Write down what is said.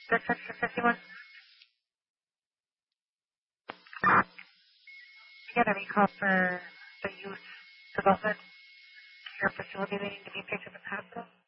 Good section 51. We got a recall for the youth development care facility. They need to be picked up at the hospital.